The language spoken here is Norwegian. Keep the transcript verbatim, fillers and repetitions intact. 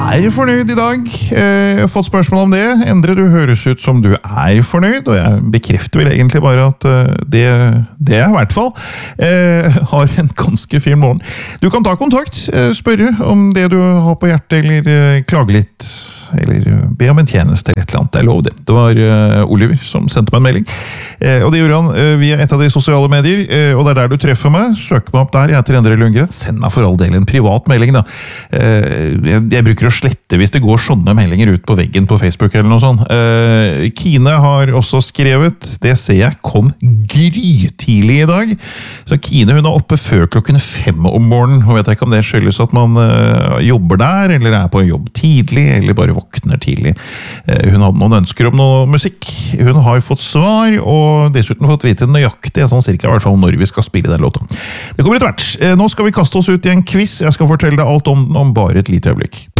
er fornøyd i dag. Jeg har fått spørsmål om det. Endre, du høres ut som du er fornøyd, og jeg bekrefter vel egentlig bare at det, det er i hvert fall. Jeg har en ganske fin morgen. Du kan ta kontakt, spørre om det du har på hjertet, eller klage litt, eller be om en tjeneste eller et eller annet. Jeg lover det. Det var Oliver som sendte meg en melding. Og det gjorde han via et av de sosiale medier, og det er der du treffer meg. Søk meg opp der, jeg heter Endre Lundgren. Send meg for all del en privat melding da. Jeg, jeg bruker å slette hvis det går sånne meldinger ut på veggen på Facebook eller noe sånt. Kine har også skrevet, det ser jeg kom grytidlig i dag. Så Kine hun er oppe før klokken fem om morgenen, og vet jeg ikke om det skyldes at man jobber der, eller er på jobb tidlig, eller bare våkner tidlig. Hun hadde noen ønsker om noe musikk. Hun har fått svar, og dessuten fått vite nøyaktig, sånn cirka i hvert fall når vi skal spille den låta. Det kommer etter hvert. Nå skal vi kaste oss ut i en quiz. Jeg skal fortelle deg alt om den om bare et lite øyeblikk.